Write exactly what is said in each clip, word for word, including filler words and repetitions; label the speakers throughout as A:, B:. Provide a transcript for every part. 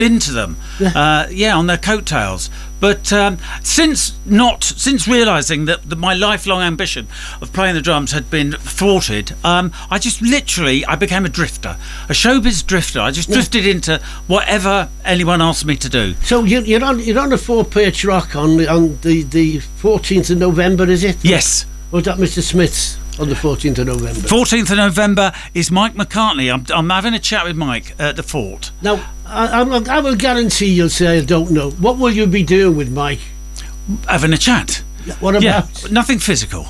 A: been to them,
B: Yeah.
A: uh, yeah, on their coattails. But um, since not since realising that, that my lifelong ambition of playing the drums had been thwarted, um, I just literally I became a drifter, a showbiz drifter. I just drifted into whatever anyone asked me to do.
B: So you're, you're on you're on a four-pitch rock on the- on the the fourteenth of November, is it?
A: Yes.
B: Or is that Mister Smith's on the fourteenth of November?
A: fourteenth of November is Mike McCartney. I'm, I'm having a chat with Mike at the Fort.
B: Now, I, I, I will guarantee you'll say I don't know. What will you be doing with Mike?
A: Having a chat.
B: What about?
A: Yeah, nothing physical.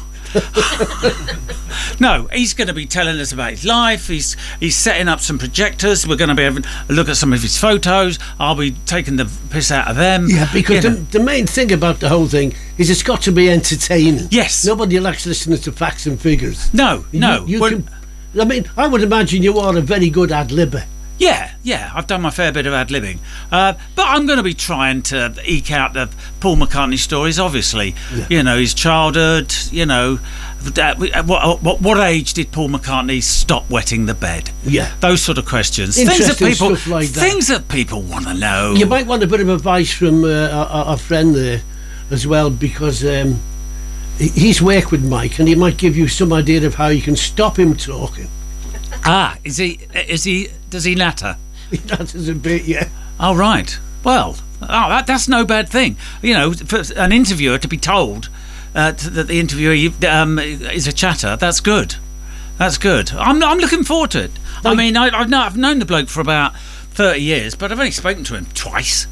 A: No, he's going to be telling us about his life. He's he's setting up some projectors. We're going to be having a look at some of his photos. I'll be taking the piss out of them.
B: Yeah, because
A: You
B: the,
A: know.
B: the main thing about the whole thing is it's got to be entertaining.
A: Yes.
B: Nobody likes listening to facts and figures.
A: No, no.
B: You, you
A: Well,
B: can, I mean, I would imagine you are a very good ad-libber.
A: Yeah, yeah, I've done my fair bit of ad-libbing. Uh, but I'm going to be trying to eke out the Paul McCartney stories, obviously.
B: Yeah.
A: You know, his childhood, you know. At what, what, what age did Paul McCartney stop wetting the bed?
B: Yeah.
A: Those sort of questions. Things that
B: Interesting
A: people,
B: stuff like that.
A: Things that people want to know.
B: You might want a bit of advice from uh, our, our friend there as well, because um, he- he's worked with Mike and he might give you some idea of how you can stop him talking.
A: Ah, is he, is he, does he natter?
B: That is a bit, yeah.
A: Oh, right. Well, oh, that, that's no bad thing. You know, for an interviewer to be told uh, t- that the interviewee um, is a chatter, that's good. That's good. I'm, I'm looking forward to it. I
B: Like-
A: mean, I, I've, known, I've known the bloke for about thirty years, but I've only spoken to him twice.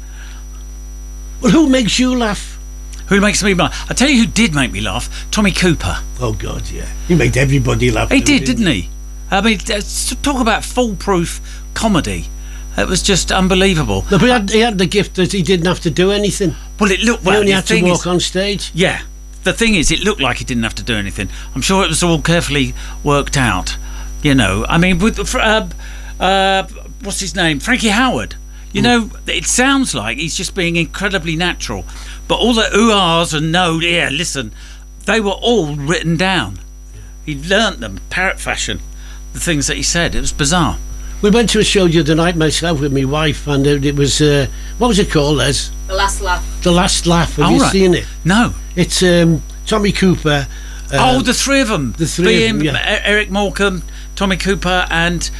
B: Well, who makes you laugh?
A: Who makes me laugh? I tell you who did make me laugh, Tommy Cooper.
B: Oh, God, yeah. He made everybody laugh.
A: He
B: though,
A: did, didn't he? I mean, uh, talk about foolproof comedy. It was just unbelievable.
B: But he had, he had the gift that he didn't have to do anything.
A: Well, it looked
B: He
A: well.
B: only
A: the
B: had to
A: thing
B: walk
A: is-
B: on stage.
A: Yeah. The thing is, it looked like he didn't have to do anything. I'm sure it was all carefully worked out. You know, I mean, with uh, uh, what's his name, Frankie Howard. You know, it sounds like he's just being incredibly natural, but all the ooh-ahs and no, yeah, listen, they were all written down. He learnt them parrot fashion. The things that he said, it was bizarre.
B: We went to a show the other night myself with my wife, and it, it was uh, what was it called, Les?
C: The Last Laugh.
B: The Last Laugh. Have
A: All
B: you
A: right.
B: seen it?
A: No.
B: It's um, Tommy Cooper. um,
A: oh, the three of them.
B: the three of
A: Being
B: them, yeah.
A: E- Eric Morecambe, Tommy Cooper, and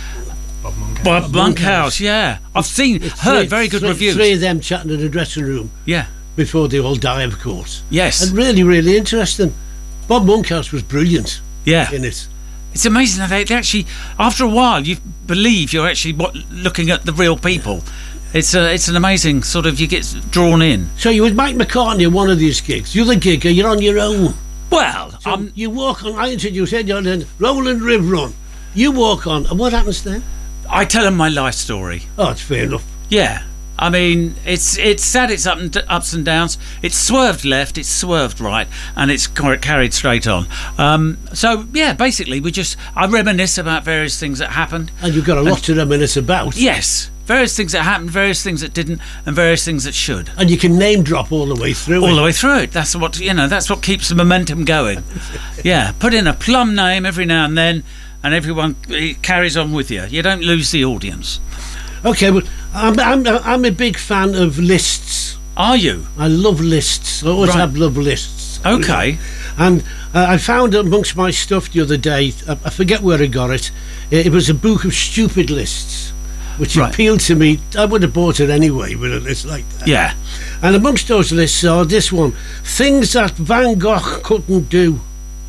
A: Bob Monkhouse. Yeah, I've seen, heard
B: three-
A: very good
B: three,
A: reviews.
B: Three of them chatting in the dressing room
A: Yeah.
B: before they all die, of course.
A: Yes.
B: And really, really interesting. Bob Monkhouse was brilliant
A: Yeah.
B: in it.
A: It's amazing how they, they actually, after a while, you believe you're actually what, looking at the real people. It's a, it's an amazing sort of, you get drawn in.
B: So you with Mike McCartney at one of these gigs. You're the gigger, you're on your own.
A: Well,
B: So
A: um,
B: you walk on, I introduced you, you're on Roland River Run. You walk on, and what happens then?
A: I tell them my life story.
B: Oh, it's fair enough.
A: Yeah. I mean, it's it's had its up and ups and downs. It's swerved left, it's swerved right, and it's car- carried straight on. Um, so yeah, basically, we just I reminisce about various things that happened.
B: And you've got a lot to reminisce about.
A: Yes, various things that happened, various things that didn't, and various things that should.
B: And you can name drop all the way through
A: All
B: it.
A: the way through it. That's what you know. That's what keeps the momentum going. Yeah, put in a plum name every now and then, and everyone it carries on with you. You don't lose the audience.
B: Okay, well, I'm, I'm, I'm a big fan of lists.
A: Are you?
B: I love lists. I always
A: Right.
B: have love lists.
A: Okay.
B: And uh, I found amongst my stuff the other day, I, I forget where I got it, it, it was a book of stupid lists, which
A: Right.
B: appealed to me. I would have bought it anyway with a list like that.
A: Yeah.
B: And amongst those lists are this one, things that Van Gogh couldn't do.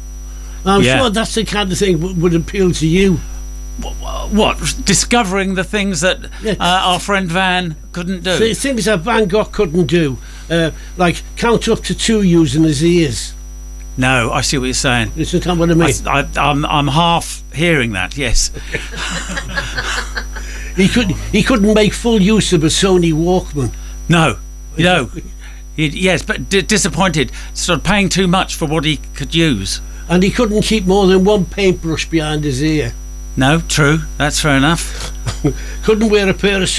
B: I'm
A: Yeah.
B: sure that's the kind of thing that would appeal to you.
A: What? Discovering the things that
B: Yeah.
A: uh, our friend Van couldn't do.
B: Th- things that Van Gogh couldn't do, uh, like count up to two using his ears.
A: No, I see what you're saying.
B: Is that what I mean?
A: I, I, I'm, I'm half hearing that. Yes.
B: He could he couldn't make full use of a Sony Walkman.
A: No. No. He, yes, but d- disappointed. Sort of paying too much for what he could use.
B: And he couldn't keep more than one paintbrush behind his ear.
A: No, true. That's fair enough.
B: Couldn't wear a pair of